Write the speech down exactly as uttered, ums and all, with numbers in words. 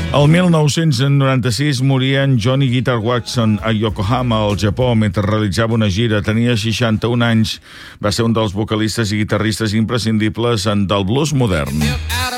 El mil nou-cents noranta-sis moria en Johnny Guitar Watson a Yokohama, al Japó, mentre realitzava una gira. Tenia seixanta-un anys. Va ser un dels vocalistes i guitarristes imprescindibles del blues modern.